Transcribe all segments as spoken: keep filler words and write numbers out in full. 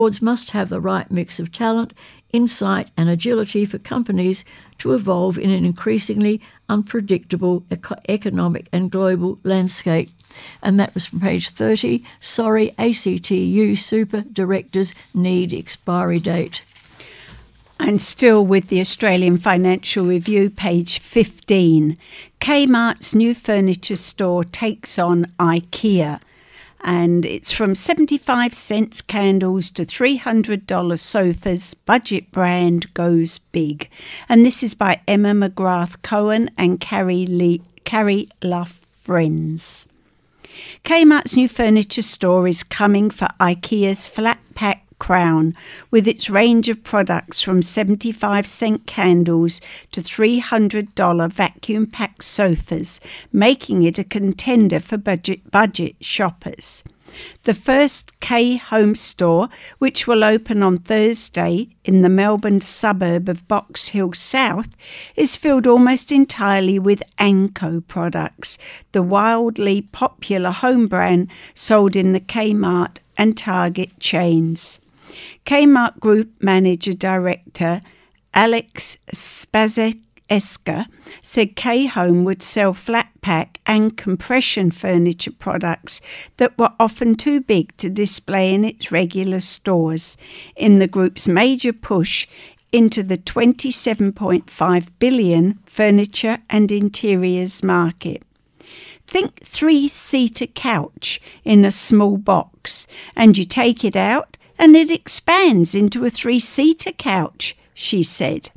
Boards must have the right mix of talent, insight and agility for companies to evolve in an increasingly unpredictable eco- economic and global landscape. And that was from page thirty. Sorry, A C T U super directors need expiry date. And still with the Australian Financial Review, page fifteen. Kmart's new furniture store takes on IKEA. And it's from seventy-five cents candles to three hundred dollars sofas. Budget brand goes big. And this is by Emma McGrath Cohen and Carrie, Lee, Carrie Luff Friends. Kmart's new furniture store is coming for IKEA's flat pack crown, with its range of products from seventy-five cent candles to three hundred dollars vacuum packed sofas, making it a contender for budget budget shoppers. The first K Home store, which will open on Thursday in the Melbourne suburb of Box Hill South, is filled almost entirely with Anko products, the wildly popular home brand sold in the Kmart and Target chains. Kmart Group Manager Director Alex Spaseska said K-Home would sell flat pack and compression furniture products that were often too big to display in its regular stores, in the group's major push into the twenty-seven point five billion dollars furniture and interiors market. Think three-seater couch in a small box, and you take it out and it expands into a three-seater couch, she said.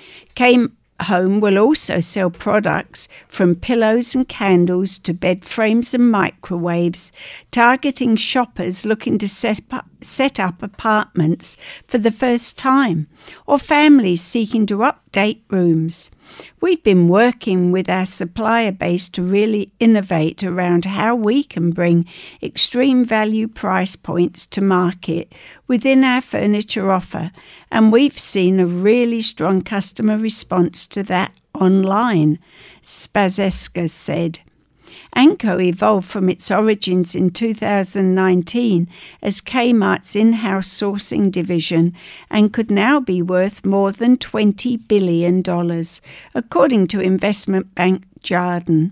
K-Home will also sell products from pillows and candles to bed frames and microwaves, targeting shoppers looking to set up, set up apartments for the first time, or families seeking to update rooms. We've been working with our supplier base to really innovate around how we can bring extreme value price points to market within our furniture offer, and we've seen a really strong customer response to that online, Spaseska said. Anko evolved from its origins in two thousand nineteen as Kmart's in-house sourcing division and could now be worth more than twenty billion dollars, according to investment bank Jarden.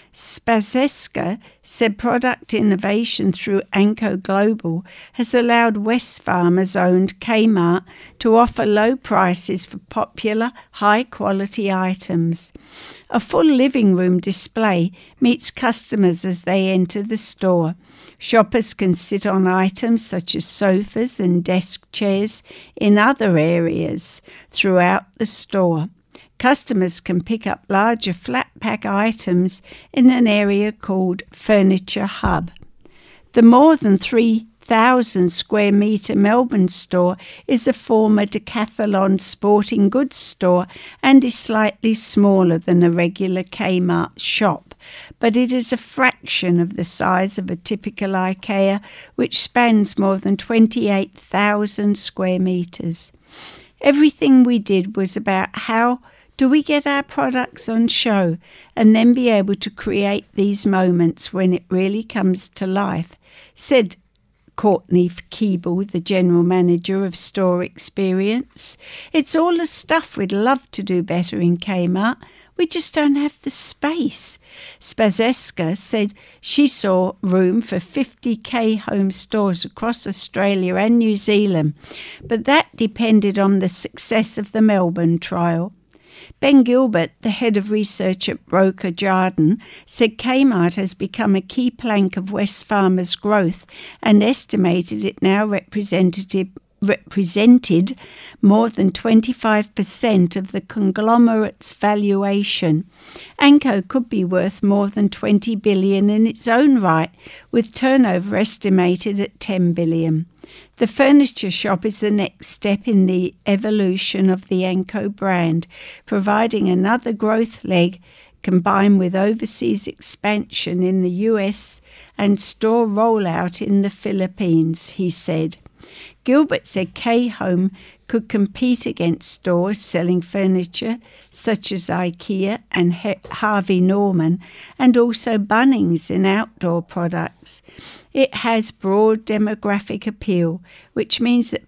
Spaseska said product innovation through Anko Global has allowed Wesfarmers-owned Kmart to offer low prices for popular, high-quality items. A full living room display meets customers as they enter the store. Shoppers can sit on items such as sofas and desk chairs in other areas throughout the store. Customers can pick up larger flat-pack items in an area called Furniture Hub. The more than three thousand square metre Melbourne store is a former Decathlon sporting goods store and is slightly smaller than a regular Kmart shop, but it is a fraction of the size of a typical IKEA, which spans more than twenty-eight thousand square metres. Everything we did was about how do we get our products on show and then be able to create these moments when it really comes to life, said Courtney Keeble, the general manager of Store Experience. It's all the stuff we'd love to do better in Kmart. We just don't have the space. Spaseska said she saw room for fifty K-Home stores across Australia and New Zealand, but that depended on the success of the Melbourne trial. Ben Gilbert, the head of research at broker Jarden, said Kmart has become a key plank of Wesfarmers' growth and estimated it now represented, represented more than twenty-five percent of the conglomerate's valuation. Anko could be worth more than twenty billion dollars in its own right, with turnover estimated at ten billion dollars. The furniture shop is the next step in the evolution of the Anko brand, providing another growth leg combined with overseas expansion in the U S and store rollout in the Philippines, he said. Gilbert said K-Home could compete against stores selling furniture such as IKEA and Harvey Norman, and also Bunnings in outdoor products. It has broad demographic appeal, which means that